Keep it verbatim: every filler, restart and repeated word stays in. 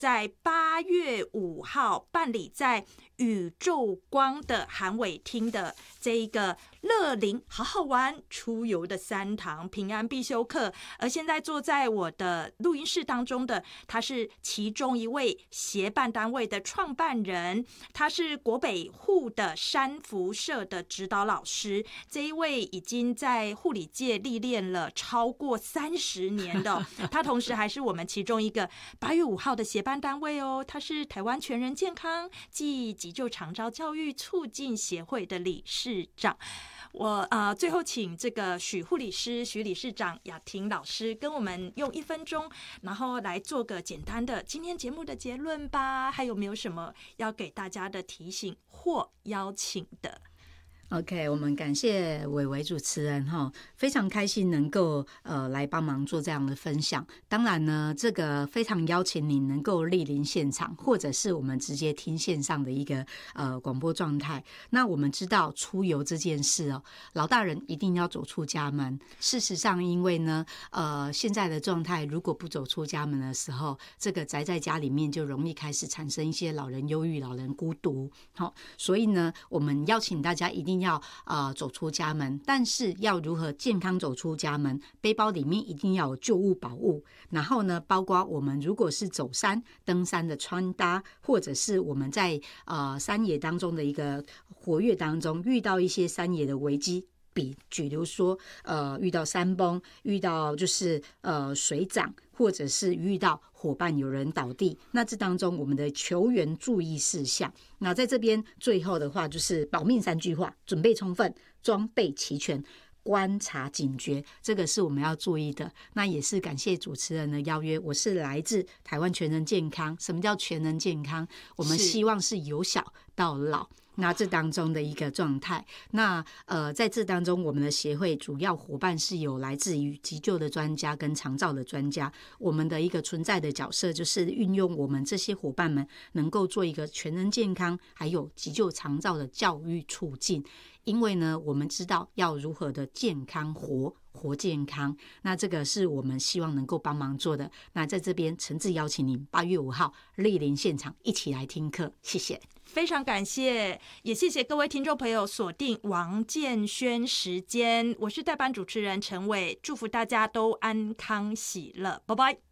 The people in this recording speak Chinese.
在八月五号办理在宇宙光的韩伟厅的这一个乐龄好好玩出游的三堂平安必修课。而现在坐在我的录音室当中的，他是其中一位协办单位的创办人，他是国北护的山福社的指导老师。这一位已经在护理界历练了超过三十年的、哦，他同时还是我们其中一个八月五号的协办单位哦。他是台湾全人健康暨急救长照教育促进协会的理事长。我呃最后请这个许护理师、许理事长、雅婷老师跟我们用一分钟，然后来做个简单的今天节目的结论吧。还有没有什么要给大家的提醒或邀请的 ？OK， 我们感谢伟伟主持人哈，非常开心能够呃来帮忙做这样的分享。当然呢，这个非常邀请你能够莅临现场，或者是我们直接听线上的一个呃广播状态。那我们知道出游这件事哦，老大人一定要走出家门。事实上，因为呢呃现在的状态，如果不走出家门的时候，这个宅在家里面就容易开始产生一些老人忧郁、老人孤独。好，所以呢，我们邀请大家一定要呃走出家门，但是要如何健康走出家门？背包里面一定要有救物宝物，然后呢，包括我们如果是走山、登山的穿搭，或者是我们在呃山野当中的一个活跃当中遇到一些山野的危机。比举如说，呃，遇到山崩，遇到就是呃水涨，或者是遇到伙伴有人倒地，那这当中我们的球员注意事项。那在这边最后的话就是保命三句话：准备充分，装备齐全。观察警觉，这个是我们要注意的。那也是感谢主持人的邀约，我是来自台湾全人健康。什么叫全人健康？我们希望是由小到老。那这当中的一个状态，那呃，在这当中，我们的协会主要伙伴是有来自于急救的专家跟长照的专家。我们的一个存在的角色，就是运用我们这些伙伴们，能够做一个全人健康，还有急救长照的教育促进。因为呢，我们知道要如何的健康活。活健康，那这个是我们希望能够帮忙做的。那在这边诚挚邀请您八月五号莅临现场，一起来听课，谢谢。 非常感谢，也谢谢各位听众朋友锁定王建轩时间，我是代班主持人陈伟，祝福大家都安康喜乐，拜拜。